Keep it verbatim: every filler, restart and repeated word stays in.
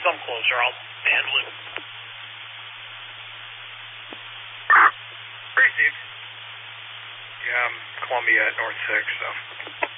come closer. I'll handle it. Three, Steve. Yeah, I'm Columbia at North six, so.